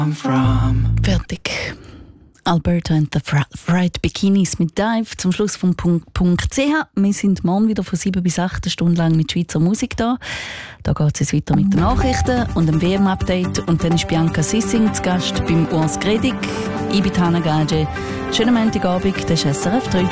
Fertig. Alberta and the Fried Bikinis mit Dive zum Schluss von .ch. Wir sind morgen wieder von 7 bis 8 Stunden lang mit Schweizer Musik da. Da geht es jetzt weiter mit den Nachrichten und dem WM-Update. Und dann ist Bianca Sissing zu Gast beim Urs Gredig. Ich bin Hannah Gage. Schönen Montagabend, das ist SRF 3.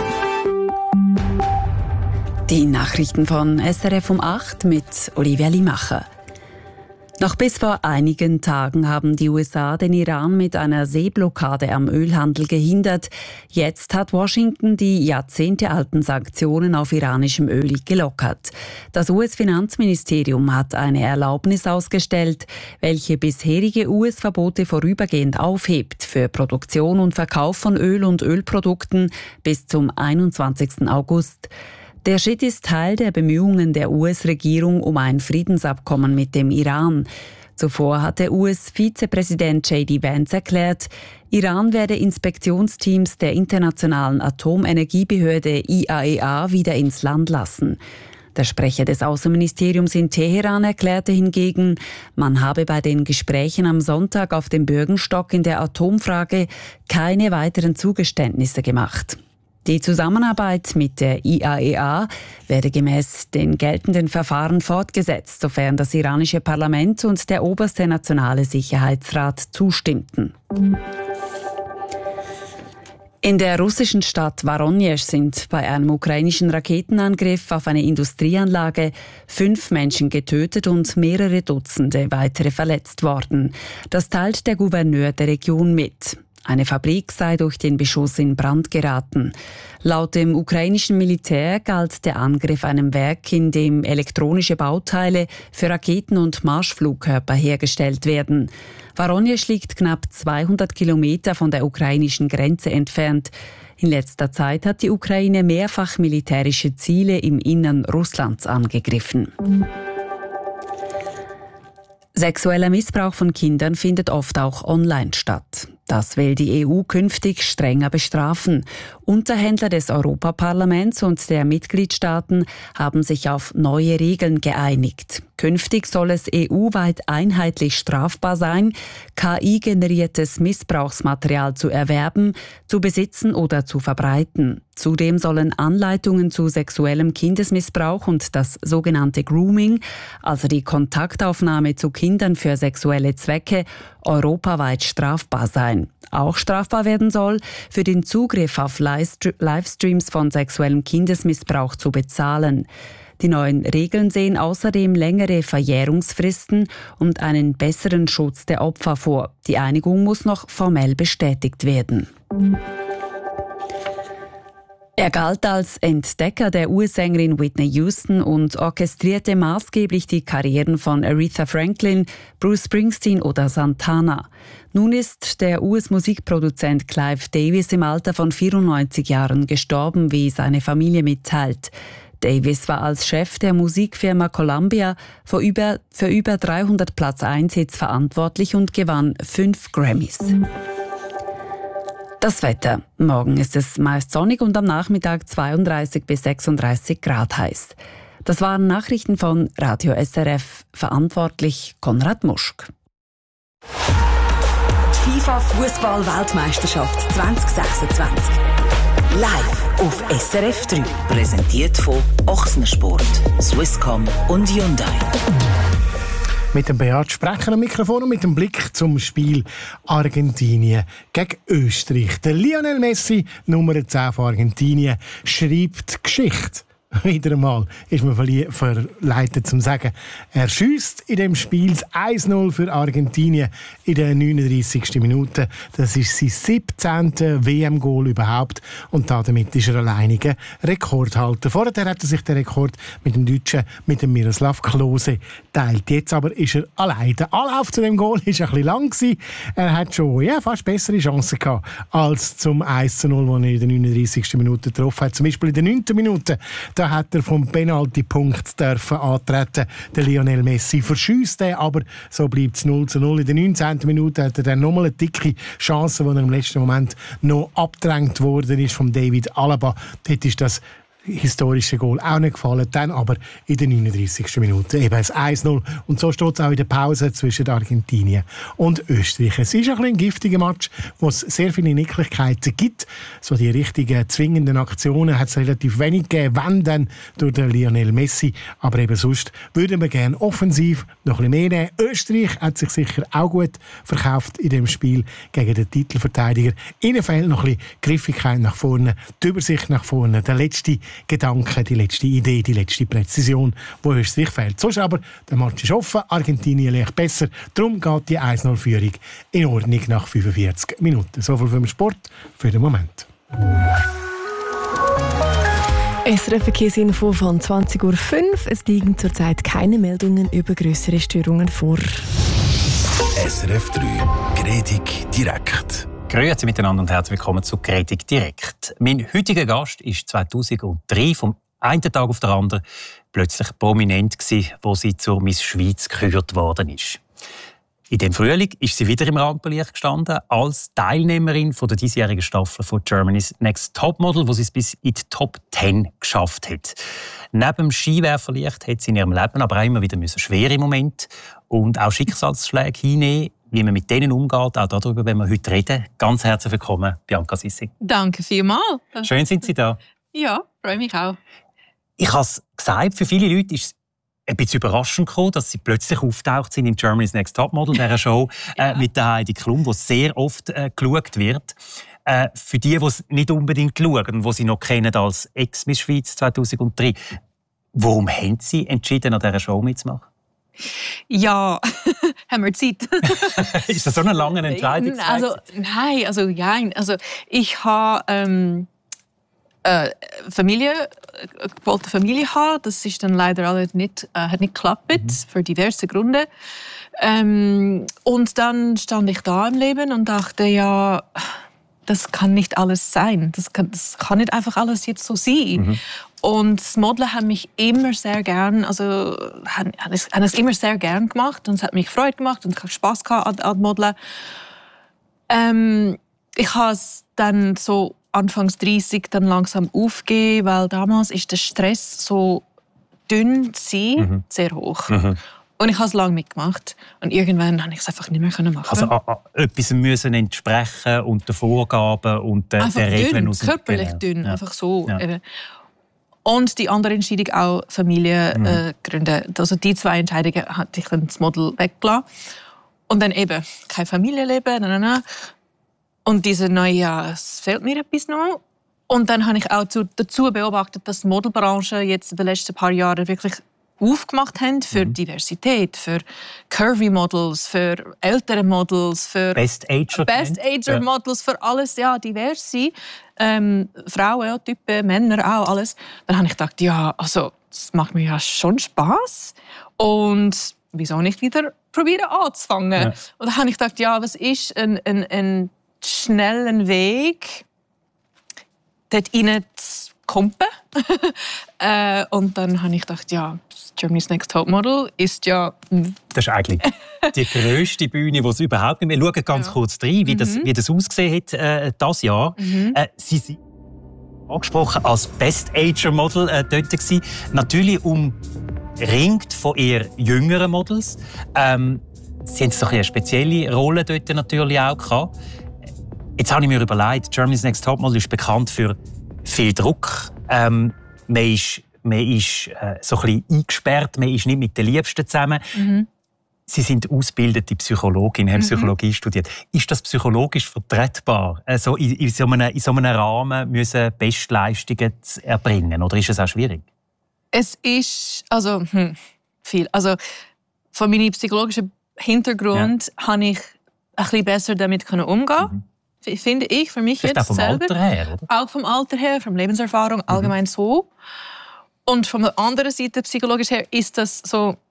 Die Nachrichten von SRF um 8 mit Olivia Limacher. Noch bis vor einigen Tagen haben die USA den Iran mit einer Seeblockade am Ölhandel gehindert. Jetzt hat Washington die jahrzehntealten Sanktionen auf iranischem Öl gelockert. Das US-Finanzministerium hat eine Erlaubnis ausgestellt, welche bisherige US-Verbote vorübergehend aufhebt für Produktion und Verkauf von Öl und Ölprodukten bis zum 21. August. Der Schritt ist Teil der Bemühungen der US-Regierung um ein Friedensabkommen mit dem Iran. Zuvor hatte US-Vizepräsident J.D. Vance erklärt, Iran werde Inspektionsteams der Internationalen Atomenergiebehörde IAEA wieder ins Land lassen. Der Sprecher des Außenministeriums in Teheran erklärte hingegen, man habe bei den Gesprächen am Sonntag auf dem Bürgenstock in der Atomfrage keine weiteren Zugeständnisse gemacht. Die Zusammenarbeit mit der IAEA werde gemäß den geltenden Verfahren fortgesetzt, sofern das iranische Parlament und der oberste nationale Sicherheitsrat zustimmten. In der russischen Stadt Voronezh sind bei einem ukrainischen Raketenangriff auf eine Industrieanlage 5 Menschen getötet und mehrere Dutzende weitere verletzt worden. Das teilt der Gouverneur der Region mit. Eine Fabrik sei durch den Beschuss in Brand geraten. Laut dem ukrainischen Militär galt der Angriff einem Werk, in dem elektronische Bauteile für Raketen und Marschflugkörper hergestellt werden. Voronezh liegt knapp 200 Kilometer von der ukrainischen Grenze entfernt. In letzter Zeit hat die Ukraine mehrfach militärische Ziele im Innern Russlands angegriffen. Sexueller Missbrauch von Kindern findet oft auch online statt. Das will die EU künftig strenger bestrafen. Unterhändler des Europaparlaments und der Mitgliedstaaten haben sich auf neue Regeln geeinigt. Künftig soll es EU-weit einheitlich strafbar sein, KI-generiertes Missbrauchsmaterial zu erwerben, zu besitzen oder zu verbreiten. Zudem sollen Anleitungen zu sexuellem Kindesmissbrauch und das sogenannte Grooming, also die Kontaktaufnahme zu Kindern für sexuelle Zwecke, europaweit strafbar sein. Auch strafbar werden soll, für den Zugriff auf Livestreams von sexuellem Kindesmissbrauch zu bezahlen. Die neuen Regeln sehen außerdem längere Verjährungsfristen und einen besseren Schutz der Opfer vor. Die Einigung muss noch formell bestätigt werden. Er galt als Entdecker der US-Sängerin Whitney Houston und orchestrierte maßgeblich die Karrieren von Aretha Franklin, Bruce Springsteen oder Santana. Nun ist der US-Musikproduzent Clive Davis im Alter von 94 Jahren gestorben, wie seine Familie mitteilt. Davis war als Chef der Musikfirma Columbia für über 300 Platz-1-Hits verantwortlich und gewann 5 Grammys. Das Wetter. Morgen ist es meist sonnig und am Nachmittag 32 bis 36 Grad heiß. Das waren Nachrichten von Radio SRF. Verantwortlich Konrad Muschk. FIFA Fußball-Weltmeisterschaft 2026. Live auf SRF 3. Präsentiert von Ochsensport, Swisscom und Hyundai. Mit dem Beat Sprecher am Mikrofon und mit dem Blick zum Spiel Argentinien gegen Österreich. Der Lionel Messi, Nummer 10 von Argentinien, schreibt Geschichte. Wieder einmal ist man verleitet zum sagen, er schiesst in dem Spiel 1-0 für Argentinien in der 39. Minute. Das ist sein 17. WM-Goal überhaupt und damit ist er alleiniger Rekordhalter. Vorher hat er sich den Rekord mit dem Deutschen, mit dem Miroslav Klose teilt. Jetzt aber ist er allein. Der Anlauf zu dem Goal war ein bisschen lang gewesen. Er hat schon fast bessere Chancen gehabt als zum 1-0, das er in der 39. Minute getroffen hat. Zum Beispiel in der 9. Minute. Da hat er vom Penalty-Punkt antreten. Der Lionel Messi verschiesst den, aber so bleibt es 0-0. In der 19. Minute hat er dann nochmal eine dicke Chance, die er im letzten Moment noch abgedrängt worden ist von David Alaba. Dort ist das historische Goal auch nicht gefallen. Dann aber in der 39. Minute eben das 1-0. Und so steht es auch in der Pause zwischen Argentinien und Österreich. Es ist ein bisschen ein giftiger Match, wo es sehr viele Nicklichkeiten gibt. So die richtigen zwingenden Aktionen hat es relativ wenig gegeben, wenn dann durch den Lionel Messi. Aber eben sonst würden wir gerne offensiv noch ein bisschen mehr nehmen. Österreich hat sich sicher auch gut verkauft in dem Spiel gegen den Titelverteidiger. Ihnen fehlt noch ein bisschen Griffigkeit nach vorne, die Übersicht nach vorne, der letzte Gedanke, die letzte Idee, die letzte Präzision, die Österreich fehlt. Sonst aber, der Match ist offen, Argentinien liegt besser, darum geht die 1-0-Führung in Ordnung nach 45 Minuten. So viel für den Sport für den Moment. SRF-Verkehrsinfo von 20.05 Uhr. Es liegen zurzeit keine Meldungen über grössere Störungen vor. SRF 3, Gredig direkt. Grüezi miteinander und herzlich willkommen zu Gredig direkt. Mein heutiger Gast war 2003 vom einen Tag auf den anderen plötzlich prominent gewesen, wo sie zur Miss Schweiz gekürt worden ist. In dem Frühling ist sie wieder im Rampenlicht gestanden als Teilnehmerin von der diesjährigen Staffel von Germany's Next Topmodel, wo sie es bis in die Top 10 geschafft hat. Neben dem Skiwerferlicht hat sie in ihrem Leben aber auch immer wieder schwere Momente und auch Schicksalsschläge hinnehmen. Wie man mit denen umgeht, auch darüber werden wir heute reden. Ganz herzlich willkommen, Bianca Sissing. Danke vielmals. Schön sind Sie da. Ja, freue mich auch. Ich habe es gesagt, für viele Leute ist es ein bisschen überraschend gekommen, dass sie plötzlich auftaucht sind in Germany's Next Topmodel, dieser Show mit der Heidi Klum, die sehr oft geschaut wird. Für die es nicht unbedingt schauen und die sie noch kennen als Ex-Miss Schweiz 2003. Warum haben Sie entschieden, an dieser Show mitzumachen? Ja, haben wir Zeit. Ist das so eine lange Entscheidung? Also ich habe Familie haben. Das ist dann leider alles nicht geklappt, für diverse Gründe. Und dann stand ich da im Leben und dachte, ja, das kann nicht alles sein. Das kann nicht einfach alles jetzt so sein. Und das Modeln hat mich immer sehr gern, hat es immer sehr gern gemacht und es hat mich Freude gemacht und ich habe Spass gehabt an Modeln. Ich habe es dann so Anfangs 30 dann langsam aufgegeben, weil damals ist der Stress so dünn sehr hoch. Und ich habe es lange mitgemacht. Und irgendwann konnte ich es einfach nicht mehr machen. Also etwas müssen entsprechen und den Vorgaben und den Regeln aus dem körperlich dünn, einfach so. Ja. Und die andere Entscheidung auch Familie gründen. Also die zwei Entscheidungen hatte ich dann das Model weggelassen. Und dann eben kein Familienleben. Und diese neue, es fehlt mir etwas noch. Und dann habe ich auch dazu beobachtet, dass die Modelbranche jetzt in den letzten paar Jahren wirklich aufgemacht haben für Diversität, für Curvy Models, für ältere Models, für Best Ager Models, für alles, ja, diverse Frauen, Typen, Männer auch, alles. Dann habe ich gedacht, ja, also das macht mir ja schon Spass und wieso nicht wieder probieren anzufangen? Ja. Und dann habe ich gedacht, ja, was ist ein schneller Weg, dort rein zu kumpen? Und dann habe ich gedacht, ja, Germany's Next Topmodel ist ja... Das ist eigentlich die grösste Bühne, die es überhaupt nicht mehr... Wir schauen ganz kurz rein, wie das ausgesehen hat dieses Jahr. Sie sind angesprochen als Best Ager Model dort gewesen. Natürlich umringt von eher jüngeren Models. Sie haben so eine spezielle Rolle dort natürlich auch gehabt. Jetzt habe ich mir überlegt, Germany's Next Topmodel ist bekannt für viel Druck. Man ist so ein bisschen eingesperrt, man ist nicht mit den Liebsten zusammen. Sie sind ausgebildete Psychologin, haben Psychologie studiert. Ist das psychologisch vertretbar, also in so einem Rahmen müssen Bestleistungen erbringen? Oder ist es auch schwierig? Es ist viel. Also von meinem psychologischen Hintergrund habe ich ein bisschen besser damit umgehen. Finde ich, für mich vielleicht jetzt auch vom selber. Alter her, oder? Auch vom Alter her, von Lebenserfahrung, allgemein so. Und von der anderen Seite, psychologisch her, ist es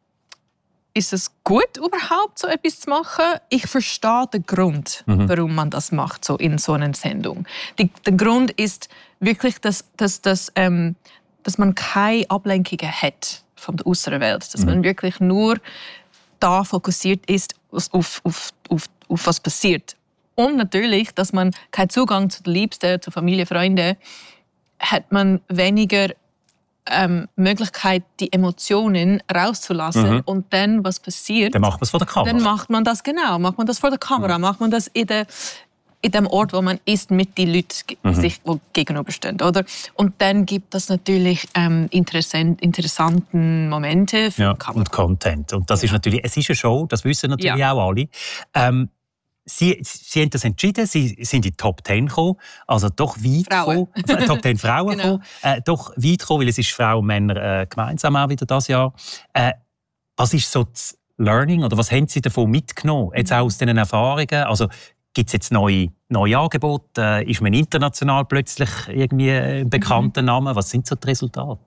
gut, überhaupt so etwas zu machen? Ich verstehe den Grund, warum man das macht, so in so einer Sendung. Der Grund ist wirklich, dass man keine Ablenkungen hat von der äußeren Welt. Dass man wirklich nur da fokussiert ist, auf was passiert. Und natürlich, dass man keinen Zugang zu den Liebsten, zu Familie, Freunden hat man weniger Möglichkeit, die Emotionen rauszulassen. Und dann, was passiert? Dann macht man es vor der Kamera. Dann macht man das vor der Kamera. Macht man das in dem Ort, wo man ist, mit den Leuten sich gegenüberstehen, oder? Und dann gibt es natürlich interessanten Momente für die Kamera. Und Content. Und das ist natürlich, es ist eine Show, das wissen natürlich auch alle. Sie haben das entschieden, Sie sind in die Top 10 gekommen, also doch weit gekommen. Top 10 Frauen gekommen, doch weit gekommen, weil es ist Frauen und Männer gemeinsam auch wieder dieses Jahr. Was ist so das Learning oder was haben Sie davon mitgenommen, jetzt auch aus diesen Erfahrungen? Also gibt es jetzt neue Angebote? Ist man international plötzlich irgendwie ein bekannter Name? Was sind so die Resultate?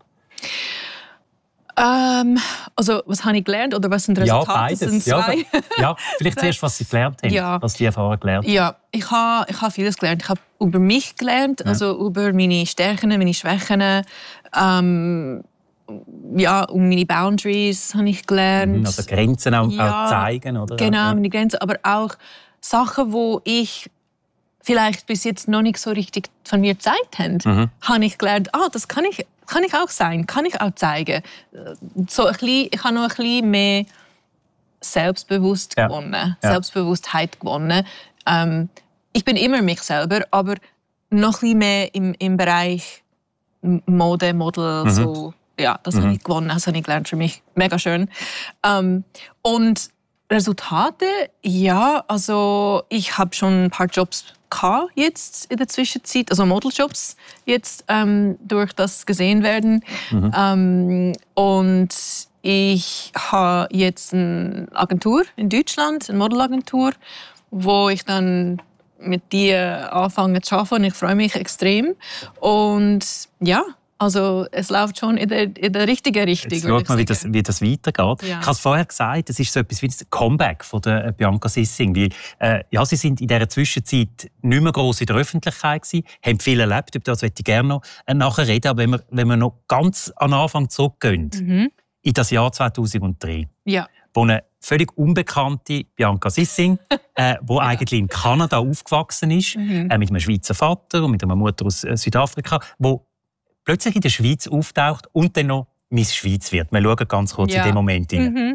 Also, was habe ich gelernt oder was sind die Resultate? Ja, beides. Das sind zwei. Ja, vielleicht zuerst, was Sie gelernt haben, was die Erfahrung gelernt haben. Ja, ich habe vieles gelernt. Ich habe über mich gelernt, also über meine Stärken, meine Schwächen, um meine Boundaries habe ich gelernt. Also Grenzen auch zeigen, oder? Genau, meine Grenzen, aber auch Sachen, wo ich vielleicht bis jetzt noch nicht so richtig von mir gezeigt habe, habe ich gelernt, das kann ich auch sein, kann ich auch zeigen. So ich habe noch ein bisschen mehr Selbstbewusst gewonnen, Selbstbewusstheit gewonnen. Ich bin immer mich selber, aber noch ein bisschen mehr im Bereich Mode, Model, so. Ja, das habe ich gewonnen, das habe ich gelernt für mich. Mega schön. Und Resultate, ja, also ich habe schon ein paar Jobs gehabt jetzt in der Zwischenzeit, also Modeljobs jetzt durch das gesehen werden. Und ich habe jetzt eine Agentur in Deutschland, eine Modelagentur, wo ich dann mit dir anfange zu arbeiten. Ich freue mich extrem. Und ja, also es läuft schon in der richtigen Richtung. Jetzt schaut man, wie das weitergeht. Ja. Ich habe es vorher gesagt, es ist so etwas wie ein Comeback von der Bianca Sissing. Weil, Sie sind in dieser Zwischenzeit nicht mehr gross in der Öffentlichkeit gewesen, haben viel erlebt, über das möchte ich gerne noch nachher reden. Aber wenn wir noch ganz an den Anfang zurückgehen, in das Jahr 2003, wo eine völlig unbekannte Bianca Sissing, die eigentlich in Kanada aufgewachsen ist, mit einem Schweizer Vater und mit einer Mutter aus Südafrika, wo plötzlich in der Schweiz auftaucht und dann noch Miss Schweiz wird. Wir schauen ganz kurz in den Moment hinein.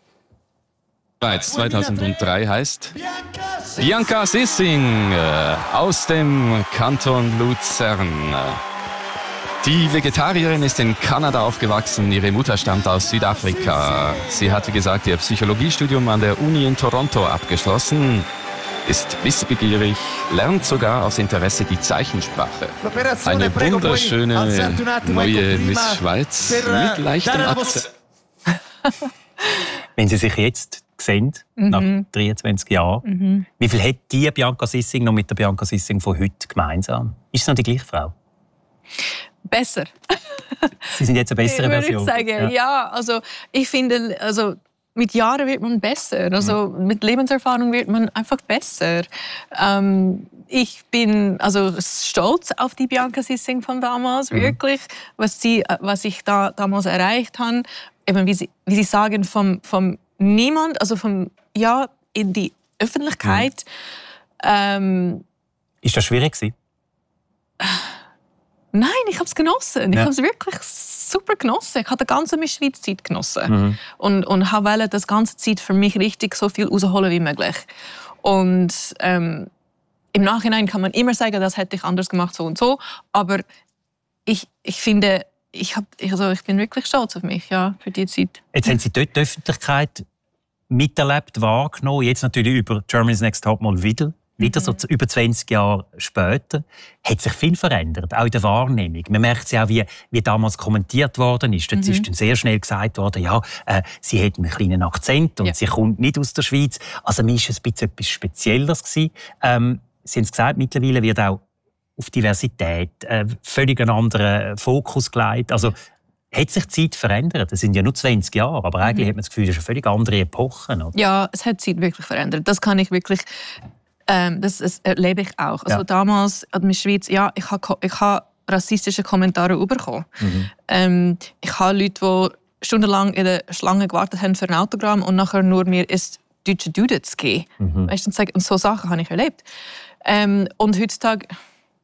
Bereits 2003 heißt Bianca Sissing aus dem Kanton Luzern. Die Vegetarierin ist in Kanada aufgewachsen, ihre Mutter stammt aus Südafrika. Sie hat, wie gesagt, ihr Psychologiestudium an der Uni in Toronto abgeschlossen, ist wissbegierig, lernt sogar aus Interesse die Zeichensprache. Eine wunderschöne neue Miss Schweiz mit leichtem Akzent. Wenn Sie sich jetzt sehen, nach 23 Jahren, wie viel hat die Bianca Sissing noch mit der Bianca Sissing von heute gemeinsam? Ist es noch die gleiche Frau? Besser. Sie sind jetzt eine bessere Version. Würde ich sagen, ja. Also ich finde, mit Jahren wird man besser. Also mit Lebenserfahrung wird man einfach besser. Ich bin stolz auf die Bianca Sissing von damals, wirklich, was ich damals erreicht habe. Eben wie Sie sagen, vom Niemand, also in die Öffentlichkeit. Ist das schwierig gewesen? Nein, ich habe es genossen. Ich habe es wirklich super genossen. Ich habe die ganze Schweiz-Zeit genossen. Und wollte das ganze Zeit für mich richtig so viel rausholen wie möglich. Und im Nachhinein kann man immer sagen, das hätte ich anders gemacht, so und so. Aber ich finde, ich bin wirklich stolz auf mich, für die Zeit. Jetzt haben Sie dort die Öffentlichkeit miterlebt, wahrgenommen. Jetzt natürlich über Germany's Next Topmodel wieder so über 20 Jahre später, hat sich viel verändert, auch in der Wahrnehmung. Man merkt es ja auch, wie damals kommentiert worden ist. Dort ist dann sehr schnell gesagt worden, sie hat einen kleinen Akzent und sie kommt nicht aus der Schweiz. Also mir war es ein bisschen etwas Spezielleres gewesen. Sie haben es gesagt, mittlerweile wird auch auf Diversität völlig einen anderen Fokus gelegt. Also hat sich die Zeit verändert? Das sind ja nur 20 Jahre, aber eigentlich hat man das Gefühl, das ist eine völlig andere Epoche. Oder? Ja, es hat die Zeit wirklich verändert. Das kann ich wirklich... Das erlebe ich auch. Also damals in der Schweiz, ich habe rassistische Kommentare bekommen. Ich habe Leute, die stundenlang in der Schlange gewartet haben für ein Autogramm und nachher nur mir ist deutsche Dude zu geben. Und so Sachen habe ich erlebt. Und heutzutage,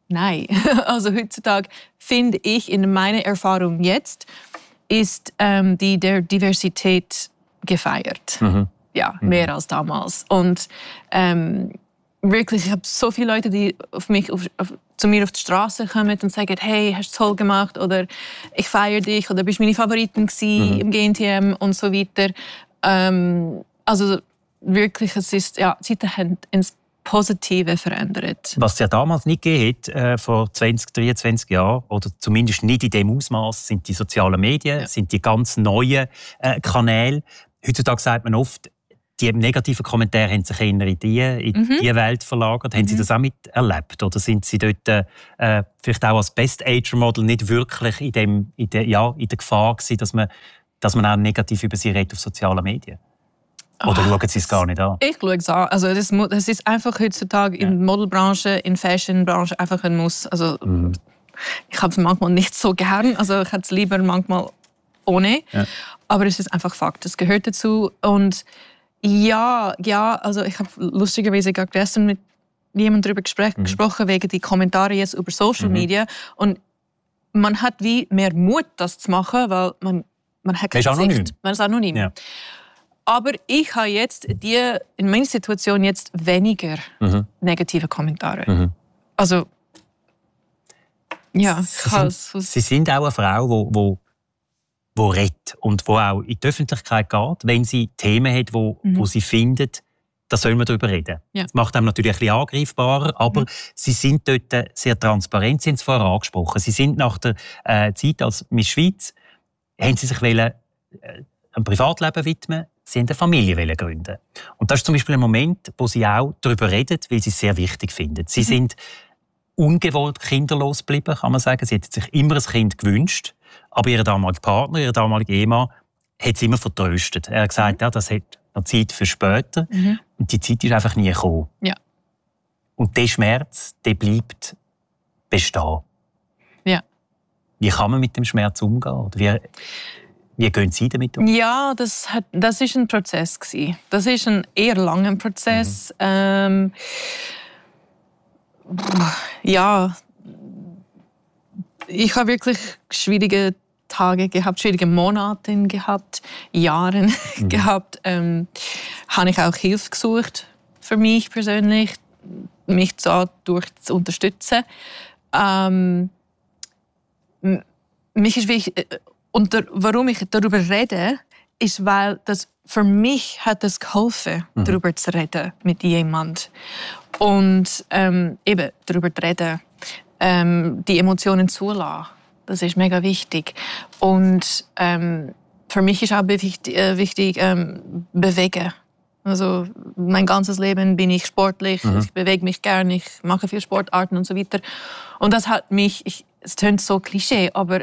nein. Also heutzutage finde ich, in meiner Erfahrung jetzt, ist die der Diversität gefeiert. Ja, mehr als damals. Und wirklich, ich habe so viele Leute, die zu mir auf die Straße kommen und sagen, hey, hast du toll gemacht oder ich feiere dich oder bist meine Favoritin im GNTM und so weiter. Also wirklich, es ist, ja, die Zeiten haben ins Positive verändert. Was es ja damals nicht gegeben hat, vor 20, 23 Jahren, oder zumindest nicht in dem Ausmaß, sind die sozialen Medien, sind die ganz neuen Kanäle. Heutzutage sagt man oft, die negativen Kommentare haben sich eher in die Welt verlagert. Haben Sie das auch miterlebt? Oder sind Sie dort vielleicht auch als Best-Ager-Model nicht wirklich in der Gefahr gewesen, dass man auch negativ über Sie redet auf sozialen Medien? Oder schauen Sie es gar nicht an? Ich schaue es an. Also das ist einfach heutzutage in der Modelbranche, in der Fashionbranche einfach ein Muss. Also, ich habe es manchmal nicht so gern. Also ich hätte es lieber manchmal ohne. Ja. Aber es ist einfach Fakt. Es gehört dazu. Und ja, also ich habe lustigerweise gerade gestern mit jemandem darüber gesprochen, wegen die Kommentare jetzt über Social Media. Und man hat wie mehr Mut, das zu machen, weil man hat kein Gesicht. Man ist anonym. Ja. Aber ich habe jetzt in meiner Situation jetzt weniger negative Kommentare. Also, ja. Sie sind auch eine Frau, die redet und die auch in die Öffentlichkeit geht, wenn sie Themen hat, wo sie findet, da soll man darüber reden. Ja. Das macht einem natürlich ein bisschen angreifbarer, aber sie sind dort sehr transparent, Sie haben es vorher angesprochen. Sie sind nach der Zeit als Miss Schweiz, haben sie sich einem Privatleben widmen, sie wollten eine Familie gründen. Und das ist zum Beispiel ein Moment, wo sie auch darüber reden, weil sie es sehr wichtig finden. Sie sind ungewollt kinderlos geblieben, kann man sagen. Sie hätten sich immer ein Kind gewünscht, aber ihr damaliger Partner, ihr damaliger Ehemann, hat sie immer vertröstet. Er hat gesagt, ja, das hat noch Zeit für später. Und die Zeit ist einfach nie gekommen. Ja. Und der Schmerz, der bleibt bestehen. Ja. Wie kann man mit dem Schmerz umgehen? Oder wie gehen Sie damit um? Ja, das ist ein Prozess gewesen. Das ist ein eher langer Prozess. Ja, ich habe wirklich schwierige Tage gehabt, schwierige Monate gehabt, Jahre gehabt. Habe ich auch Hilfe gesucht für mich persönlich, mich dadurch zu unterstützen. Mich ist wichtig. Und warum ich darüber rede, ist, weil das für mich hat es geholfen, darüber zu reden mit jemandem. Und eben darüber zu reden, die Emotionen zulassen. Das ist mega wichtig. Und für mich ist auch wichtig bewegen. Also mein ganzes Leben bin ich sportlich, ich bewege mich gerne, ich mache viele Sportarten und so weiter. Und das hat mich, es klingt so Klischee, aber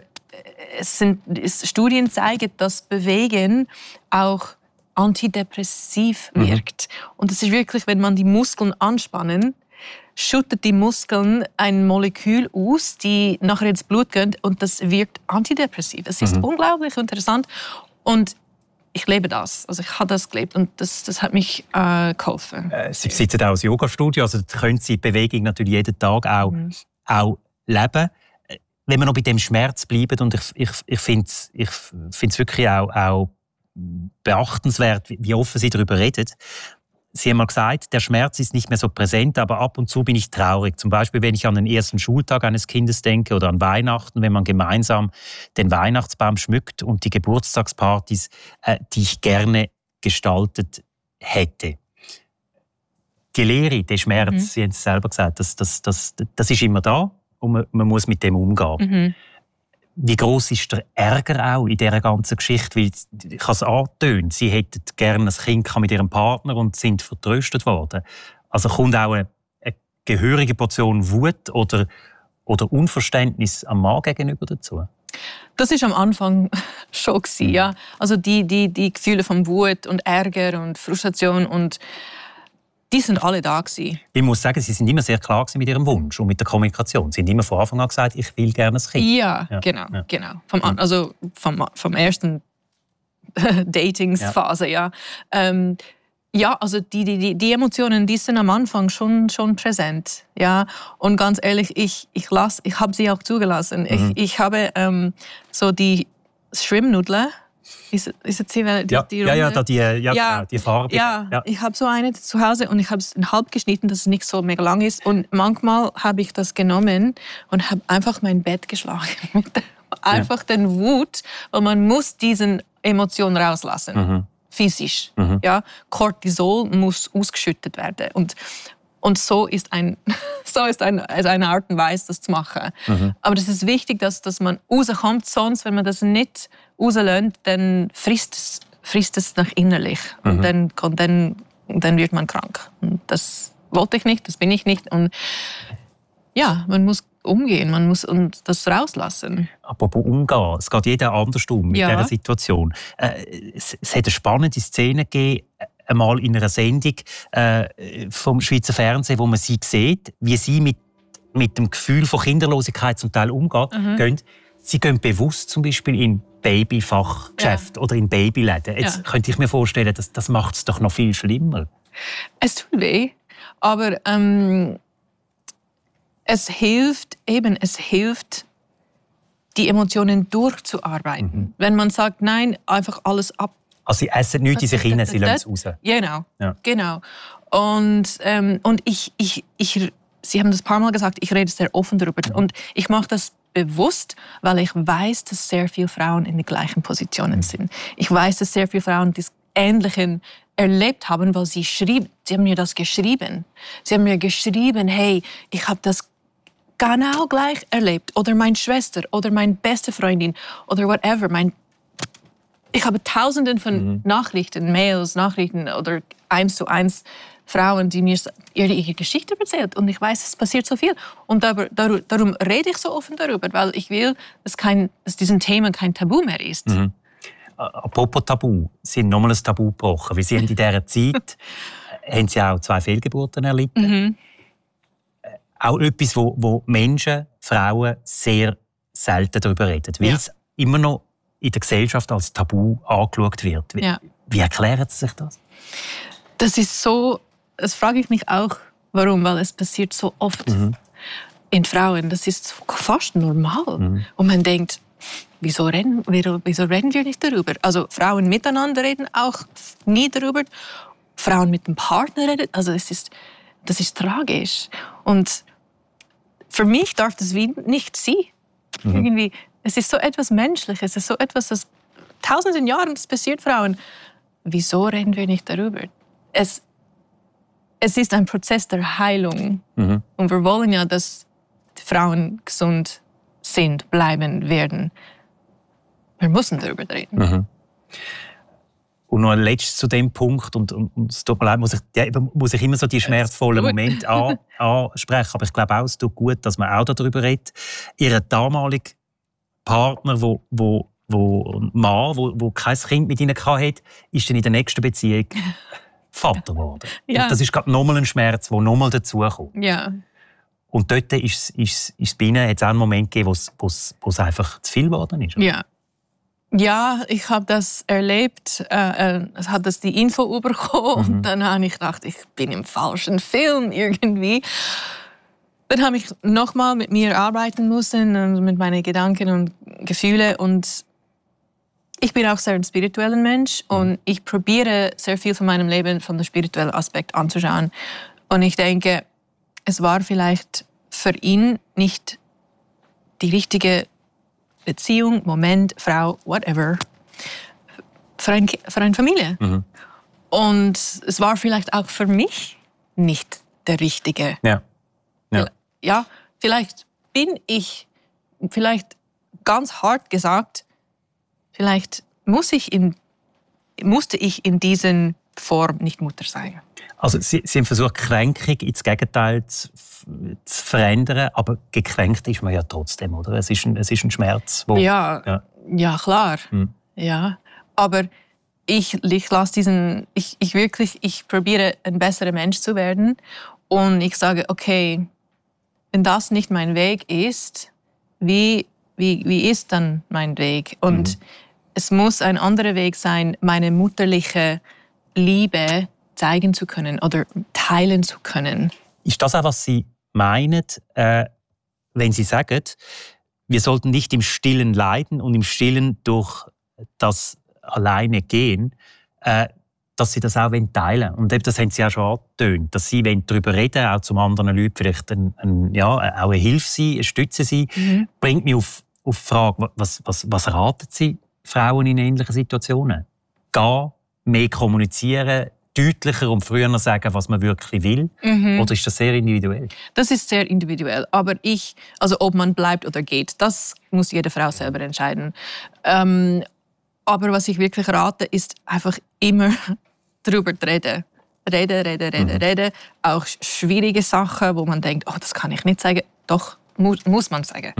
Studien zeigen, dass Bewegen auch antidepressiv wirkt. Und das ist wirklich, wenn man die Muskeln anspannen, schüttet die Muskeln ein Molekül aus, die nachher ins Blut gehen und das wirkt antidepressiv. Das ist unglaublich interessant und ich lebe das. Also ich habe das gelebt und das hat mich geholfen. Sie sitzen auch als Yoga-Studio, also können Sie Bewegung natürlich jeden Tag auch leben. Wenn wir noch bei dem Schmerz bleiben, und ich finde es wirklich auch beachtenswert, wie offen Sie darüber reden. Sie haben mal gesagt, der Schmerz ist nicht mehr so präsent, aber ab und zu bin ich traurig. Zum Beispiel, wenn ich an den ersten Schultag eines Kindes denke oder an Weihnachten, wenn man gemeinsam den Weihnachtsbaum schmückt und die Geburtstagspartys, die ich gerne gestaltet hätte. Die Leere, der Schmerz, Sie haben es selber gesagt, das ist immer da. Und man muss mit dem umgehen. Wie gross ist der Ärger auch in dieser ganzen Geschichte? Weil ich habe es angetönt, Sie hätten gerne ein Kind mit Ihrem Partner und sind vertröstet worden. Also kommt auch eine gehörige Portion Wut oder Unverständnis am Mann gegenüber dazu? Das war am Anfang schon, ja. Also die Gefühle von Wut und Ärger und Frustration und die sind alle da gewesen. Ich muss sagen, Sie sind immer sehr klar mit Ihrem Wunsch und mit der Kommunikation. Sie haben immer von Anfang an gesagt, ich will gerne ein Kind. Ja. Genau. Vom ersten Datingsphase, ja. Ja, also die Emotionen, die sind am Anfang schon präsent. Ja, und ganz ehrlich, ich habe sie auch zugelassen. Ich habe so die Schwimmnudeln. Ist es die die Farbe. Ja, ich habe so eine zu Hause und ich habe es halb geschnitten, dass es nicht so mega lang ist. Und manchmal habe ich das genommen und habe einfach mein Bett geschlagen. Einfach den Wut, weil man muss diesen Emotionen rauslassen. Physisch. Ja, Cortisol muss ausgeschüttet werden. Und so ist eine Art und Weise, das zu machen. Aber das ist wichtig, dass man rauskommt, sonst, wenn man das nicht rauslässt, dann frisst es nach innerlich. Und dann wird man krank. Und das wollte ich nicht, das bin ich nicht. Und ja, man muss umgehen, man muss das rauslassen. Apropos umgehen, es geht jeder anders um mit dieser Situation. Es hat eine spannende Szene gegeben, einmal in einer Sendung vom Schweizer Fernsehen, wo man sie sieht, wie sie mit dem Gefühl von Kinderlosigkeit zum Teil umgehen. Sie gehen bewusst zum Beispiel in Babyfachgeschäfte oder in Babyläden. Jetzt könnte ich mir vorstellen, das macht es doch noch viel schlimmer. Es tut weh, aber es hilft, die Emotionen durchzuarbeiten. Wenn man sagt, nein, einfach alles ab. Also sie essen nichts in sich hinein, sie lassen es raus. Genau, genau. Und Sie haben das ein paar Mal gesagt, ich rede sehr offen darüber. Und ich mache das bewusst, weil ich weiß, dass sehr viele Frauen in den gleichen Positionen sind. Ich weiß, dass sehr viele Frauen das Ähnliche erlebt haben, weil sie haben mir das geschrieben. Sie haben mir geschrieben, hey, ich habe das genau gleich erlebt. Oder meine Schwester, oder meine beste Freundin, oder whatever. Ich habe Tausenden von Nachrichten oder 1:1 Frauen, die mir ihre Geschichte erzählt. Und ich weiß, es passiert so viel. Und darum rede ich so offen darüber, weil ich will, dass diesem Thema kein Tabu mehr ist. Apropos Tabu, Sie haben nochmal ein Tabu gebrochen. Weil Sie haben in dieser Zeit haben Sie auch 2 Fehlgeburten erlitten. Auch etwas, wo Menschen, Frauen sehr selten darüber reden. Weil es immer noch in der Gesellschaft als Tabu angeschaut wird. Wie erklären Sie sich das? Das ist so, das frage ich mich auch, warum, weil es passiert so oft in Frauen. Das ist fast normal. Und man denkt, wieso reden wir nicht darüber? Also Frauen miteinander reden auch nie darüber. Frauen mit dem Partner reden, also das ist tragisch. Und für mich darf das nicht sein. Irgendwie, es ist so etwas Menschliches, es ist so etwas, das tausenden Jahren passiert Frauen. Wieso reden wir nicht darüber? Es ist ein Prozess der Heilung. Und wir wollen ja, dass die Frauen gesund sind, bleiben werden. Wir müssen darüber reden. Und noch ein letztes zu dem Punkt, und es tut mir leid, muss ich immer so die schmerzvollen Momente ansprechen, aber ich glaube auch, es tut gut, dass man auch darüber redet. Ihr damaliger Partner, wo kein Kind mit ihnen hatte, ist dann in der nächsten Beziehung Vater geworden. Und das ist gerade nochmal ein Schmerz, der nochmal dazukommt. Und dort ist es bei ihnen auch einen Moment gegeben, wo es einfach zu viel geworden ist. Oder? Ja, ich habe das erlebt. Es hat das die Info bekommen und dann habe ich gedacht, ich bin im falschen Film irgendwie. Dann habe ich nochmal mit mir arbeiten müssen und mit meinen Gedanken und Gefühlen. Und ich bin auch sehr ein spiritueller Mensch und ich probiere sehr viel von meinem Leben von dem spirituellen Aspekt anzuschauen. Und ich denke, es war vielleicht für ihn nicht die richtige Beziehung, Moment, Frau, whatever, für eine Familie. Und es war vielleicht auch für mich nicht der richtige. Ja, vielleicht bin ich, vielleicht ganz hart gesagt, vielleicht musste ich in diesen Form nicht Mutter sein. Also Sie haben versucht, Kränkung ins Gegenteil zu verändern, aber gekränkt ist man ja trotzdem, oder? Es ist ein Schmerz. Ja, klar. Ja, aber ich probiere ein besserer Mensch zu werden und ich sage, okay, wenn das nicht mein Weg ist, wie ist dann mein Weg? Und es muss ein anderer Weg sein, meine mutterliche Liebe zeigen zu können oder teilen zu können. Ist das auch, was Sie meinen, wenn Sie sagen, wir sollten nicht im Stillen leiden und im Stillen durch das alleine gehen, dass Sie das auch teilen wollen? Und eben, das haben Sie auch schon angetönt, dass Sie darüber reden wollen, auch zum anderen Leuten vielleicht auch eine Hilfe sein, eine Stütze sein. Bringt mich auf die Frage, was raten Sie Frauen in ähnlichen Situationen? Gehen, mehr kommunizieren, deutlicher und früher sagen, was man wirklich will? Oder ist das sehr individuell? Das ist sehr individuell. Aber ob man bleibt oder geht, das muss jede Frau selber entscheiden. Aber was ich wirklich rate, ist einfach immer darüber reden. Reden. Auch schwierige Sachen, wo man denkt, oh, das kann ich nicht sagen. Doch, muss man sagen.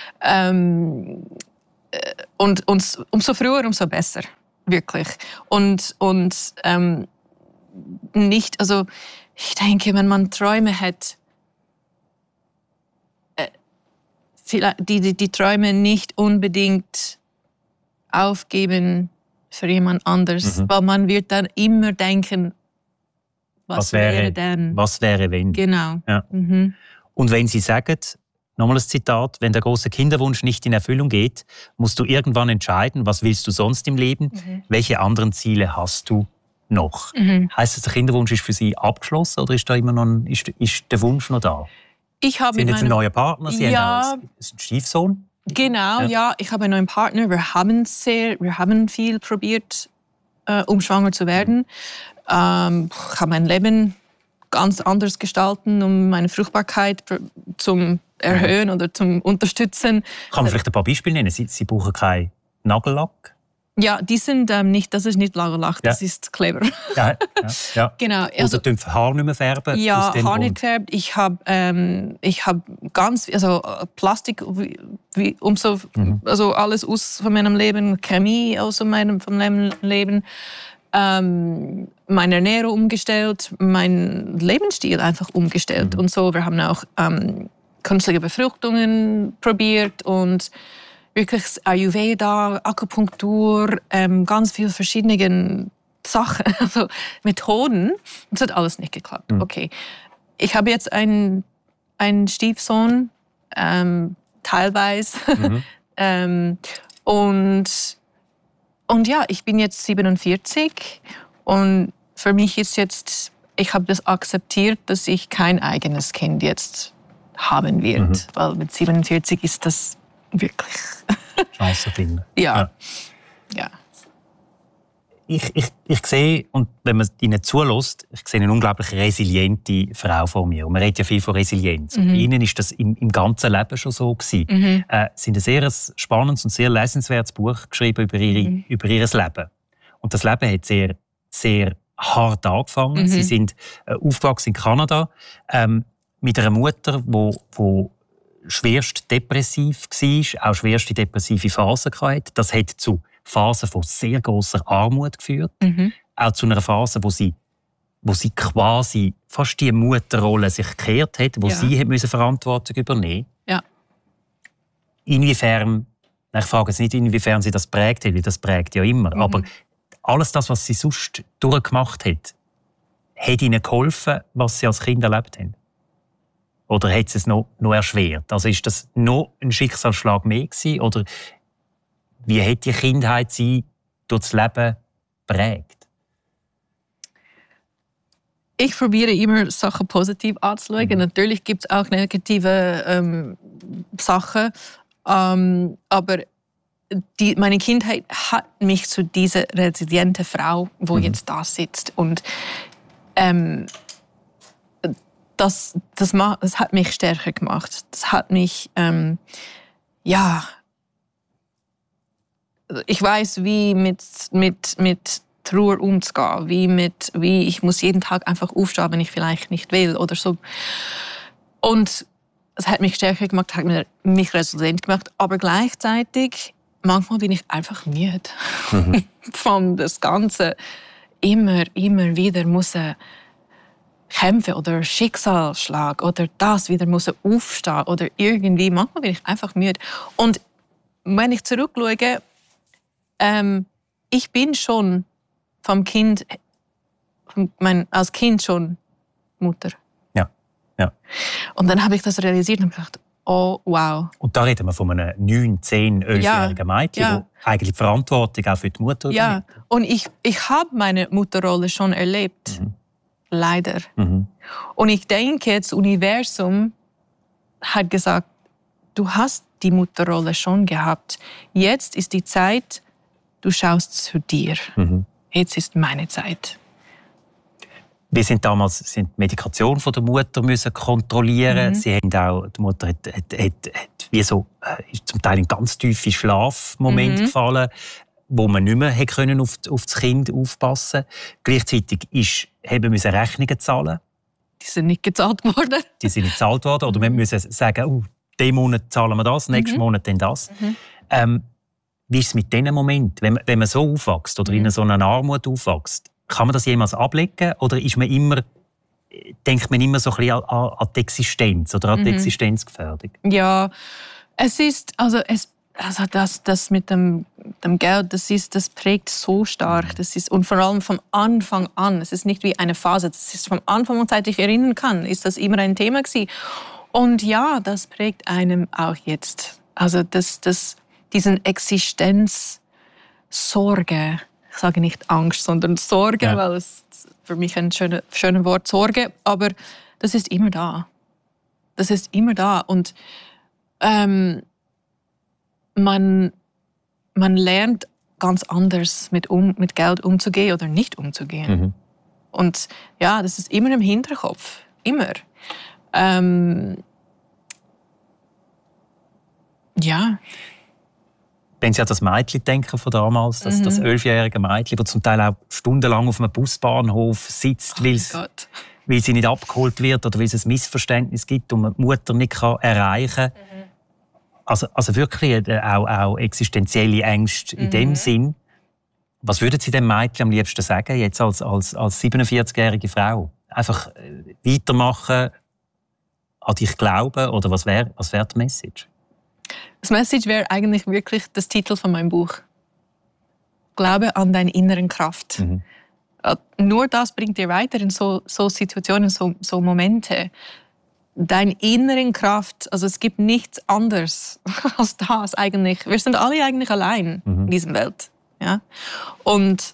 Und umso früher, umso besser. Wirklich. Und nicht, also ich denke, wenn man Träume hat, die Träume nicht unbedingt aufgeben für jemand anders, weil man wird dann immer denken, was wäre denn? Was wäre, wenn? Genau. Ja. Und wenn Sie sagen, nochmal ein Zitat, wenn der große Kinderwunsch nicht in Erfüllung geht, musst du irgendwann entscheiden, was willst du sonst im Leben, welche anderen Ziele hast du noch? Heißt das, der Kinderwunsch ist für Sie abgeschlossen oder ist da immer noch ist der Wunsch noch da? Sie haben jetzt einen neuen Partner, Sie haben auch einen Stiefsohn. Genau, ja. Ich habe einen neuen Partner. Wir haben viel probiert, um schwanger zu werden. Ich habe mein Leben ganz anders gestalten, um meine Fruchtbarkeit zum erhöhen oder zum unterstützen. Kann man vielleicht ein paar Beispiele nennen? Sie brauchen keinen Nagellack? Ja, die sind nicht, das ist nicht Nagellack, das ist Kleber. Ja. Genau. Also Haar nicht mehr färben? Ja, Haar nicht gefärbt. Ich habe ganz, Plastik, also alles aus von meinem Leben, Chemie aus meinem Leben, meine Ernährung umgestellt, mein Lebensstil einfach umgestellt und so. Wir haben auch künstliche Befruchtungen probiert und wirklich Ayurveda, Akupunktur, ganz viele verschiedene Sachen, also Methoden. Das hat alles nicht geklappt. Okay, ich habe jetzt einen Stiefsohn, teilweise. Und ja, ich bin jetzt 47 und für mich ist jetzt, ich habe das akzeptiert, dass ich kein eigenes Kind jetzt haben werde, weil mit 47 ist das wirklich. Chancen finden. Ja. Ich sehe, und wenn man Ihnen zulässt, ich sehe eine unglaublich resiliente Frau vor mir. Und man redet ja viel von Resilienz. Und bei Ihnen ist das im ganzen Leben schon so gewesen. Sie haben ein sehr spannendes und sehr lesenswertes Buch geschrieben über ihr Leben. Und das Leben hat sehr, sehr hart angefangen. Sie sind aufgewachsen in Kanada mit einer Mutter, die schwerst depressiv war, auch schwerste depressive Phasen hatte. Das hat zu Phasen von sehr grosser Armut geführt. Auch zu einer Phase, wo sie quasi fast die Mutterrolle sich gekehrt hat, wo sie musste Verantwortung übernehmen. Ja. Inwiefern, ich frage jetzt nicht, inwiefern sie das prägt hat, weil das prägt ja immer. Aber alles das, was sie sonst durchgemacht hat ihnen geholfen, was sie als Kind erlebt haben? Oder hat es noch erschwert? Also ist das noch ein Schicksalsschlag mehr gewesen? Oder wie hat die Kindheit sie durch das Leben geprägt? Ich probiere immer Sachen positiv anzuschauen. Natürlich gibt es auch negative Sachen. Aber meine Kindheit hat mich zu dieser resilienten Frau, die jetzt da sitzt. Und das hat mich stärker gemacht. Das hat mich, ich weiß, wie mit Trauer umzugehen, wie ich muss jeden Tag einfach aufstehen, wenn ich vielleicht nicht will oder so. Und es hat mich stärker gemacht, hat mich resilient gemacht, aber gleichzeitig manchmal bin ich einfach müde von das Ganze. Immer wieder muss kämpfen oder Schicksalsschlag oder das wieder muss aufstehen oder irgendwie. Manchmal bin ich einfach müde. Und wenn ich zurückschaue, ich bin schon vom Kind als Kind schon Mutter. Ja. Und dann habe ich das realisiert und gedacht, oh, wow. Und da reden wir von einem 9, 10, 11-jährigen Mädchen, ja. der eigentlich die Verantwortung auch für die Mutter übernimmt. Ja, und ich habe meine Mutterrolle schon erlebt. Leider. Und ich denke, das Universum hat gesagt, du hast die Mutterrolle schon gehabt. Jetzt ist die Zeit, du schaust zu dir. Jetzt ist meine Zeit. Wir sind damals die Medikation von der Mutter müssen kontrollieren. Sie haben auch, die Mutter hat wie so, ist zum Teil in ganz tiefe Schlafmoment gefallen, wo man nicht mehr können auf das Kind aufpassen. Gleichzeitig haben wir Rechnungen zahlen. Die sind nicht gezahlt worden. Die sind nicht gezahlt worden. Oder wir müssen sagen, diesen Monat zahlen wir das, nächsten Monat dann das. Wie ist es mit diesen Momenten, wenn man so aufwächst oder in so einer Armut aufwächst? Kann man das jemals ablegen oder denkt man immer so ein bisschen an die Existenz oder an die Existenzgefährdung? Ja, es ist, das mit dem Geld, das prägt so stark. Und vor allem vom Anfang an. Es ist nicht wie eine Phase. Das ist vom Anfang an, seit ich erinnern kann, ist das immer ein Thema gewesen. Und ja, das prägt einem auch jetzt. Also diesen Existenzsorge. Ich sage nicht Angst, sondern Sorge, weil es für mich ein schönes Wort Sorge. Aber das ist immer da. Das ist immer da. Und man lernt ganz anders mit Geld umzugehen oder nicht umzugehen. Und ja, das ist immer im Hinterkopf. Immer. Ja. Wenn Sie an das Mädchen denken von damals, das 11-jährige Mädchen, das zum Teil auch stundenlang auf einem Busbahnhof sitzt, weil sie nicht abgeholt wird oder weil es ein Missverständnis gibt und man die Mutter nicht erreichen kann. Also wirklich auch existenzielle Ängste in dem Sinn. Was würden Sie dem Mädchen am liebsten sagen, jetzt als 47-jährige Frau? Einfach weitermachen, an dich glauben oder was wäre die Message? Das Message wäre eigentlich wirklich das Titel von meinem Buch. Glaube an deine inneren Kraft. Nur das bringt dir weiter in so Situationen, so Momente. Deine inneren Kraft, also es gibt nichts anderes als das eigentlich. Wir sind alle eigentlich allein in dieser Welt. Ja? Und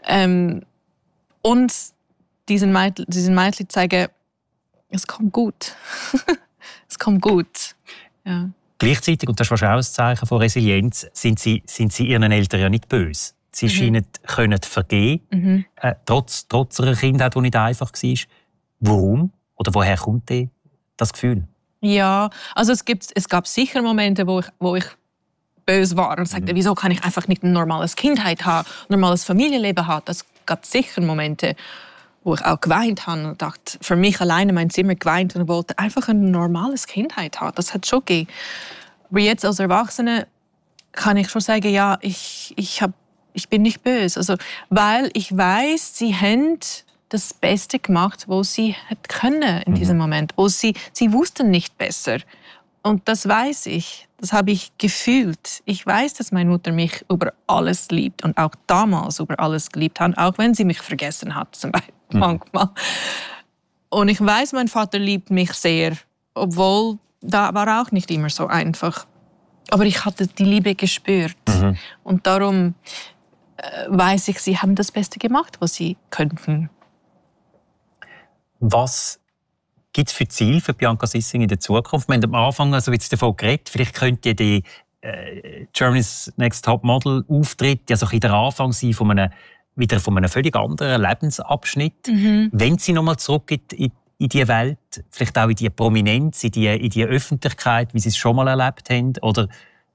diesen Mädchen zeigen, es kommt gut. Es kommt gut. Ja. Gleichzeitig, und das ist wahrscheinlich auch ein Zeichen von Resilienz, sind sie ihren Eltern ja nicht böse. Sie scheinen können vergeben, trotz ihrer Kindheit, die nicht einfach war. Warum? Oder woher kommt das Gefühl? Ja, also es gab sicher Momente, wo ich böse war und sagte, wieso kann ich einfach nicht eine normales Kindheit haben, ein normales Familienleben haben. Das gab sicher Momente, wo ich auch geweint habe und dachte, für mich alleine in meinem Zimmer geweint und wollte einfach eine normales Kindheit haben. Das hat schon gegeben. Aber jetzt als Erwachsene kann ich schon sagen, ja, ich bin nicht böse. Also, weil ich weiß, sie haben das Beste gemacht, was sie können in diesem Moment. Sie wussten nicht besser. Und das weiß ich. Das habe ich gefühlt. Ich weiß, dass meine Mutter mich über alles liebt und auch damals über alles geliebt hat, auch wenn sie mich vergessen hat, zum Beispiel manchmal. Und ich weiß, mein Vater liebt mich sehr, obwohl da war auch nicht immer so einfach. Aber ich hatte die Liebe gespürt. Und darum weiß ich, sie haben das Beste gemacht, was sie könnten. Was gibt es für Ziele für Bianca Sissing in der Zukunft? Wir haben am Anfang also jetzt davon geredet, vielleicht könnte die Germany's Next Top Model Auftritt ja so ein der Anfang sein von einem völlig anderen Lebensabschnitt. Wenn sie nochmal zurück in die Welt, vielleicht auch in die Prominenz, in die Öffentlichkeit, wie sie es schon mal erlebt haben, oder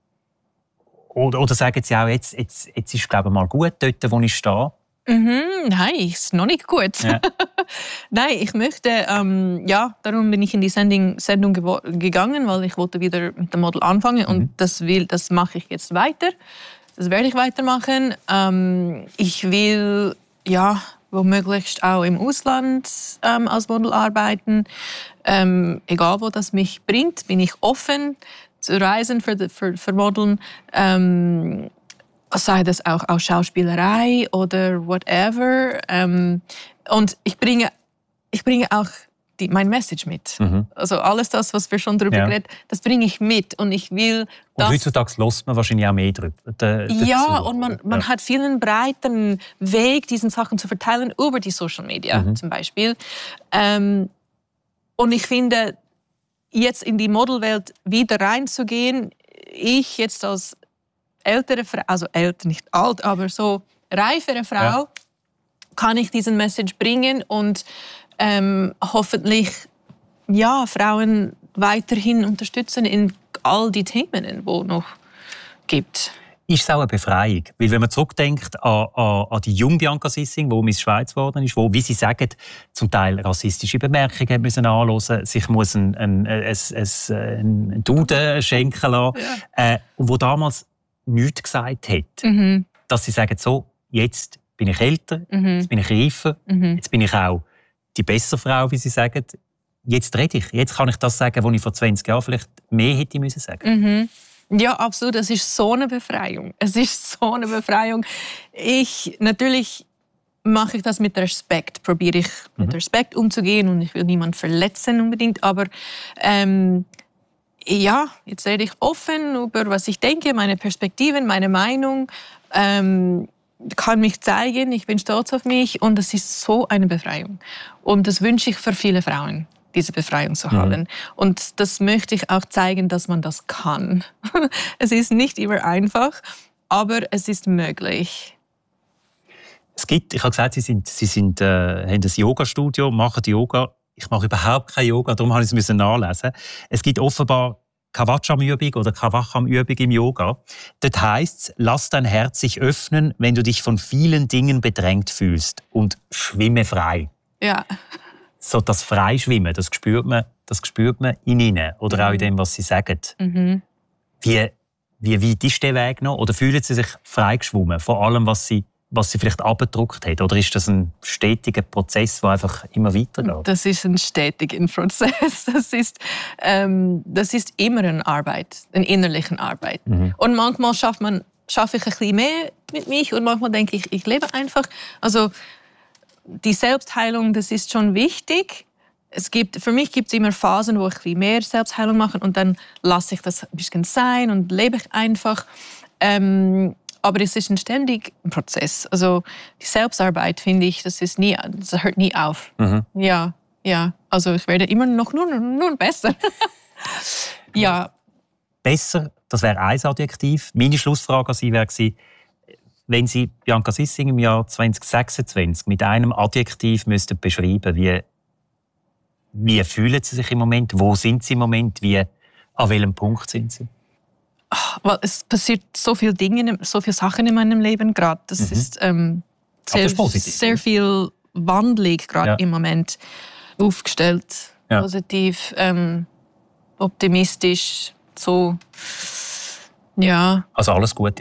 sagen sie auch, jetzt ist glaube ich mal gut dort, wo ich stehe? Nein, ist noch nicht gut. Ja. Nein, ich möchte, darum bin ich in die Sendung gegangen, weil ich wollte wieder mit dem Model anfangen und das mache ich jetzt weiter. Das werde ich weitermachen. Ich will, womöglich auch im Ausland als Model arbeiten. Egal, wo das mich bringt, bin ich offen zu reisen für Modeln. sei das auch Schauspielerei oder whatever. Und ich bringe auch mein Message mit. Also alles das, was wir schon darüber geredet haben, das bringe ich mit. Und ich will und heutzutage hört man wahrscheinlich auch mehr darüber. Ja, und man hat viel einen breiteren Weg, diese Sachen zu verteilen über die Social Media zum Beispiel. Und ich finde, jetzt in die Modelwelt wieder reinzugehen, ich jetzt als ältere Frau, also älter, nicht alt, aber so reifere Frau, kann ich diesen Message bringen und hoffentlich Frauen weiterhin unterstützen in all die Themen, die es noch gibt. Ist es auch eine Befreiung? Weil wenn man zurückdenkt an die junge Bianca Sissing, die Miss Schweiz geworden ist, wo, wie sie sagen, zum Teil rassistische Bemerkungen müssen anhören, sich muss ein Duden schenken lassen, und wo damals nichts gesagt hat. Dass sie sagen, so, jetzt bin ich älter, jetzt bin ich reifer, jetzt bin ich auch die bessere Frau, wie sie sagen. Jetzt rede ich. Jetzt kann ich das sagen, was ich vor 20 Jahren vielleicht mehr hätte müssen sagen. Ja, absolut. Es ist so eine Befreiung. Natürlich mache ich das mit Respekt. Probiere ich mit Respekt umzugehen und ich will niemanden verletzen unbedingt. Aber jetzt rede ich offen über, was ich denke, meine Perspektiven, meine Meinung. Kann mich zeigen, ich bin stolz auf mich und es ist so eine Befreiung. Und das wünsche ich für viele Frauen, diese Befreiung zu haben. Und das möchte ich auch zeigen, dass man das kann. Es ist nicht immer einfach, aber es ist möglich. Ich habe gesagt, Sie haben ein Yoga-Studio, machen Yoga. Ich mache überhaupt kein Yoga, darum habe ich es nachlesen. Es gibt offenbar Kavacham-Übung oder Kavacham-Übung im Yoga. Dort heisst es, lass dein Herz sich öffnen, wenn du dich von vielen Dingen bedrängt fühlst und schwimme frei. Ja. So das Freischwimmen, das spürt man in ihnen oder auch in dem, was sie sagen. Wie weit ist der Weg noch? Oder fühlen sie sich freigeschwommen von allem, was sie vielleicht abgedruckt hat? Oder ist das ein stetiger Prozess, der einfach immer weitergeht? Das ist ein stetiger Prozess. Das ist immer eine Arbeit, eine innerliche Arbeit. Und manchmal schaffe ich ein bisschen mehr mit mich und manchmal denke ich lebe einfach. Also die Selbstheilung, das ist schon wichtig. Für mich gibt es immer Phasen, wo ich ein bisschen mehr Selbstheilung mache und dann lasse ich das ein bisschen sein und lebe ich einfach. Aber es ist ein ständiger Prozess. Also die Selbstarbeit, finde ich, das hört nie auf. Ja. Also ich werde immer noch nur besser. Ja. Besser, das wäre ein Adjektiv. Meine Schlussfrage an Sie wäre gewesen, wenn Sie Bianca Sissing im Jahr 2026 mit einem Adjektiv müssten beschreiben, wie fühlen Sie sich im Moment? Wo sind Sie im Moment? An welchem Punkt sind Sie? Weil es passiert so viele Dinge, so viele Sachen in meinem Leben gerade. Das ist sehr viel Wandlung gerade im Moment. Aufgestellt, positiv, optimistisch, so. Ja. Also alles Gute.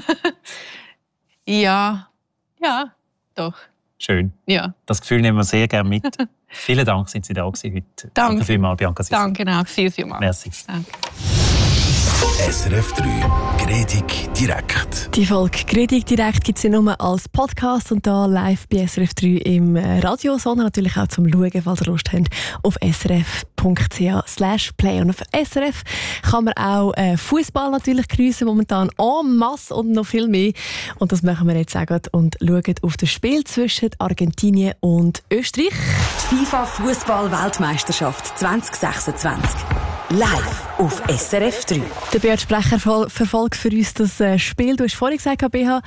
Ja, doch. Schön. Ja. Das Gefühl nehmen wir sehr gerne mit. Vielen Dank, sind Sie da gewesen heute. Danke vielmals, Bianca Sissing. Danke auch, vielmals. Merci. Danke. SRF 3, Gredig direkt. Die Folge Gredig direkt gibt es ja nur als Podcast und da live bei SRF 3 im Radio, sondern natürlich auch zum Schauen, falls ihr Lust habt, auf srf.ch/play. Und auf SRF kann man auch Fußball natürlich geniessen, momentan en masse und noch viel mehr. Und das machen wir jetzt auch und schauen auf das Spiel zwischen Argentinien und Österreich. Die FIFA-Fußball-Weltmeisterschaft 2026. Live auf SRF 3. Der Beat Sprecher verfolgt für uns das Spiel. Du hast vorhin gesagt,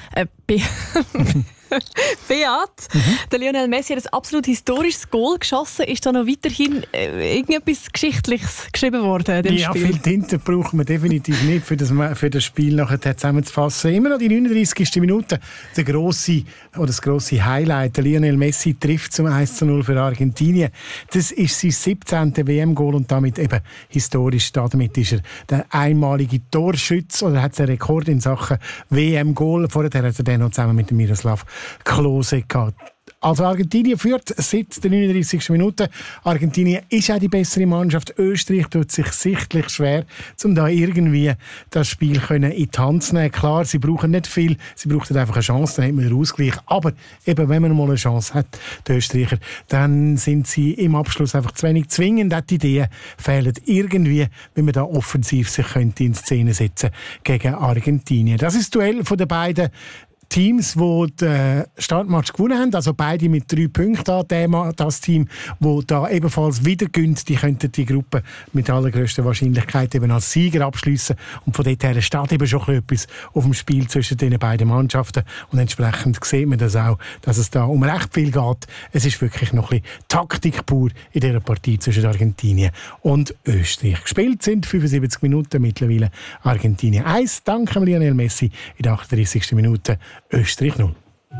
Beat, der Lionel Messi hat ein absolut historisches Goal geschossen. Ist da noch weiterhin irgendetwas Geschichtliches geschrieben worden? Ja, Spiel? viel Tinte braucht man definitiv nicht, für das Spiel nachher zusammenzufassen. Immer noch die 39. Minute. Das grosse Highlight. Der Lionel Messi trifft zum 1:0 für Argentinien. Das ist sein 17. WM-Goal und damit eben historisch. Damit ist er der einmalige Torschütze oder hat den Rekord in Sachen WM-Goal. Vorher hat er den noch zusammen mit dem Miroslav Klose gehabt. Also Argentinien führt seit der 39. Minute. Argentinien ist auch die bessere Mannschaft. Österreich tut sich sichtlich schwer, um da irgendwie das Spiel in die Hand zu nehmen. Klar, sie brauchen nicht viel, sie brauchen einfach eine Chance, dann hat man den Ausgleich. Aber eben, wenn man mal eine Chance hat, die Österreicher, dann sind sie im Abschluss einfach zu wenig zwingend. Auch die Ideen fehlen irgendwie, wenn man da offensiv sich könnte in Szene setzen gegen Argentinien. Das ist das Duell von den beiden Teams, die den Startmatch gewonnen haben, also beide mit 3 Punkten. Das Team, das da ebenfalls wieder gönnt, die könnten die Gruppe mit allergrößter Wahrscheinlichkeit eben als Sieger abschließen. Und von dort her steht eben schon etwas auf dem Spiel zwischen den beiden Mannschaften. Und entsprechend sieht man das auch, dass es da um recht viel geht. Es ist wirklich noch ein bisschen Taktik pur in dieser Partie zwischen Argentinien und Österreich. Gespielt sind 75 Minuten mittlerweile Argentinien 1. Dank Lionel Messi in der 38. Minute. Österreich 0.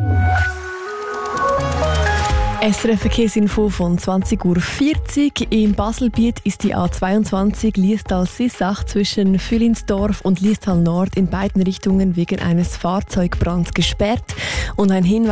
SRF Verkehrsinfo von 20:40 Uhr. Im Baselbiet ist die A22 Liestal-Sissach zwischen Fühlinsdorf und Liestal Nord in beiden Richtungen wegen eines Fahrzeugbrands gesperrt. Und ein Hinweis